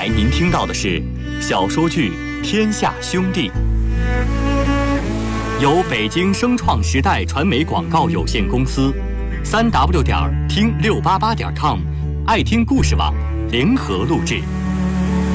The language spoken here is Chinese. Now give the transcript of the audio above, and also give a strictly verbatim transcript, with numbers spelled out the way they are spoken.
来您听到的是小说剧《天下兄弟》，由北京声创时代传媒广告有限公司、三 w 点听六八八点 com、爱听故事网联合录制。